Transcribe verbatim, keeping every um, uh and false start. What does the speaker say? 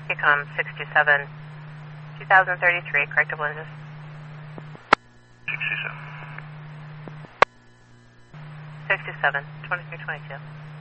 Kicom six two seven, two thousand thirty-three, correctable engines. sixty-seven. six two seven, twenty-three twenty-two.